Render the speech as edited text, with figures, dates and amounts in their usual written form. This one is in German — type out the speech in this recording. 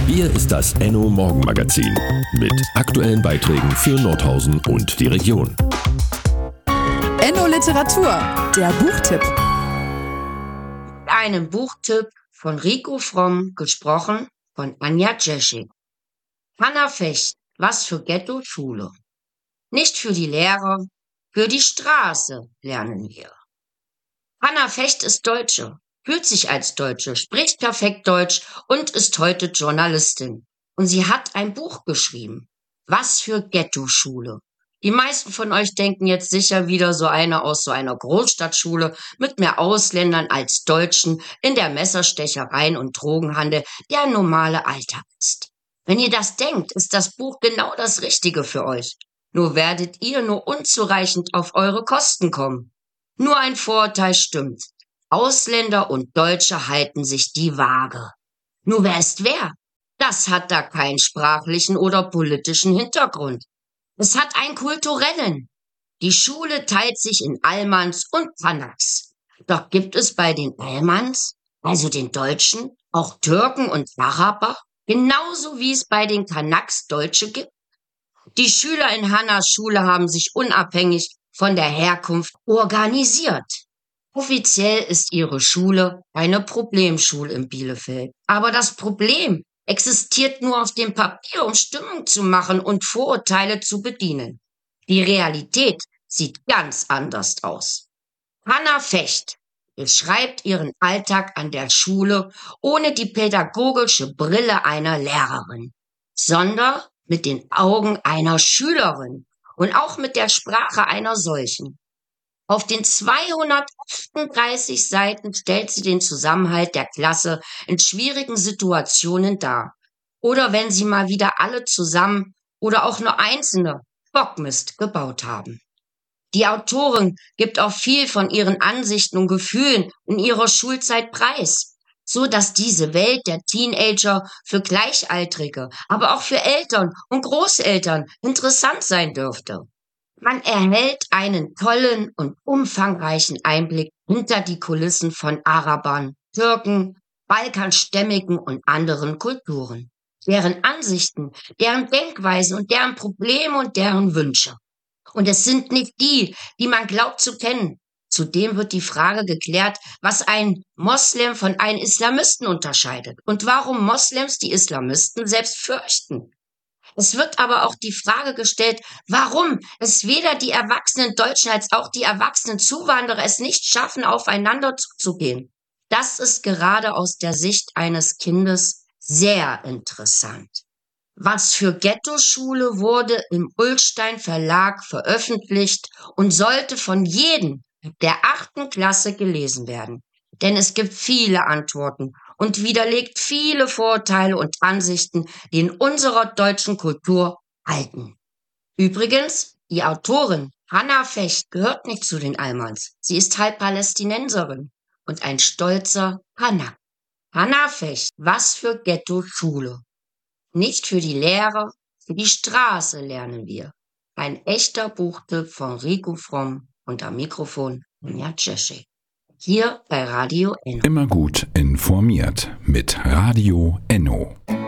Hier ist das Enno Morgenmagazin mit aktuellen Beiträgen für Nordhausen und die Region. Enno Literatur, der Buchtipp. Einen Buchtipp von Rico Fromm, gesprochen von Anja Czeschik. Hanna Fecht, was für Ghetto-Schule. Nicht für die Lehrer, für die Straße lernen wir. Hanna Fecht ist Deutsche, fühlt sich als Deutsche, spricht perfekt Deutsch und ist heute Journalistin. Und sie hat ein Buch geschrieben. Was für Ghetto-Schule. Die meisten von euch denken jetzt sicher wieder so einer aus so einer Großstadtschule mit mehr Ausländern als Deutschen in der Messerstechereien und Drogenhandel der normale Alltag ist. Wenn ihr das denkt, ist das Buch genau das Richtige für euch. Nur werdet ihr nur unzureichend auf eure Kosten kommen. Nur ein Vorurteil stimmt. Ausländer und Deutsche halten sich die Waage. Nur wer ist wer? Das hat da keinen sprachlichen oder politischen Hintergrund. Es hat einen kulturellen. Die Schule teilt sich in Almans und Kanaks. Doch gibt es bei den Almans, also den Deutschen, auch Türken und Araber, genauso wie es bei den Kanaks Deutsche gibt? Die Schüler in Hannas Schule haben sich unabhängig von der Herkunft organisiert. Offiziell ist ihre Schule eine Problemschule in Bielefeld. Aber das Problem existiert nur auf dem Papier, um Stimmung zu machen und Vorurteile zu bedienen. Die Realität sieht ganz anders aus. Hanna Fecht beschreibt ihren Alltag an der Schule ohne die pädagogische Brille einer Lehrerin, sondern mit den Augen einer Schülerin und auch mit der Sprache einer solchen. Auf den 238 Seiten stellt sie den Zusammenhalt der Klasse in schwierigen Situationen dar. Oder wenn sie mal wieder alle zusammen oder auch nur einzelne Bockmist gebaut haben. Die Autorin gibt auch viel von ihren Ansichten und Gefühlen in ihrer Schulzeit preis, so dass diese Welt der Teenager für Gleichaltrige, aber auch für Eltern und Großeltern interessant sein dürfte. Man erhält einen tollen und umfangreichen Einblick hinter die Kulissen von Arabern, Türken, Balkanstämmigen und anderen Kulturen, deren Ansichten, deren Denkweisen und deren Probleme und deren Wünsche. Und es sind nicht die, die man glaubt zu kennen. Zudem wird die Frage geklärt, was einen Moslem von einem Islamisten unterscheidet und warum Moslems die Islamisten selbst fürchten. Es wird aber auch die Frage gestellt, warum es weder die erwachsenen Deutschen als auch die erwachsenen Zuwanderer es nicht schaffen, aufeinander zuzugehen. Das ist gerade aus der Sicht eines Kindes sehr interessant. Was für Ghetto-Schule wurde im Ullstein Verlag veröffentlicht und sollte von jedem der 8. Klasse gelesen werden. Denn es gibt viele Antworten und widerlegt viele Vorurteile und Ansichten, die in unserer deutschen Kultur halten. Übrigens, die Autorin Hanna Fecht gehört nicht zu den Almans. Sie ist halb Palästinenserin und ein stolzer Kanak. Hanna Fecht, was für Ghetto-Schule. Nicht für die Lehrer, für die Straße lernen wir. Ein echter Buchtipp von Rico Fromm und am Mikrofon Anja Czeschik. Hier bei Radio Enno. Immer gut informiert mit Radio Enno.